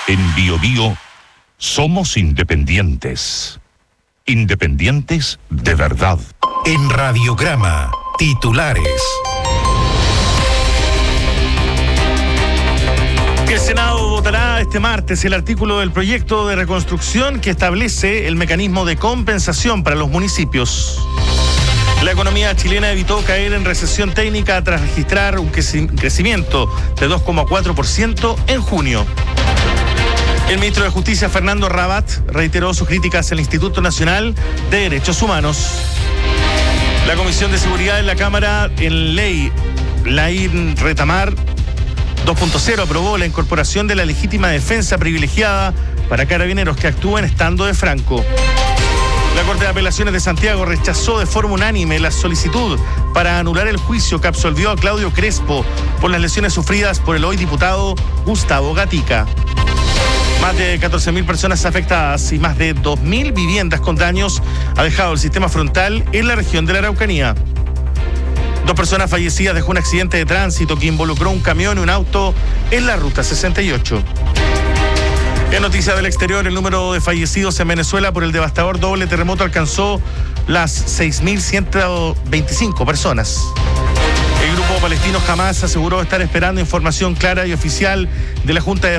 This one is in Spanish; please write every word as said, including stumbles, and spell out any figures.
En Bio Bio somos independientes. Independientes de verdad. En Radiograma, titulares. El Senado votará este martes el artículo del proyecto de reconstrucción que establece el mecanismo de compensación para los municipios. La economía chilena evitó caer en recesión técnica tras registrar un crecimiento de dos coma cuatro por ciento en junio. El ministro de Justicia, Fernando Rabat, reiteró sus críticas al Instituto Nacional de Derechos Humanos. La Comisión de Seguridad en la Cámara, en ley Laín Retamar dos punto cero, aprobó la incorporación de la legítima defensa privilegiada para carabineros que actúen estando de Franco. La Corte de Apelaciones de Santiago rechazó de forma unánime la solicitud para anular el juicio que absolvió a Claudio Crespo por las lesiones sufridas por el hoy diputado Gustavo Gatica. Más de catorce mil personas afectadas y más de dos mil viviendas con daños ha dejado el sistema frontal en la región de la Araucanía. Dos personas fallecidas dejó un accidente de tránsito que involucró un camión y un auto en la ruta sesenta y ocho. En noticias del exterior, el número de fallecidos en Venezuela por el devastador doble terremoto alcanzó las seis mil ciento veinticinco personas. El grupo palestino Hamas aseguró estar esperando información clara y oficial de la Junta de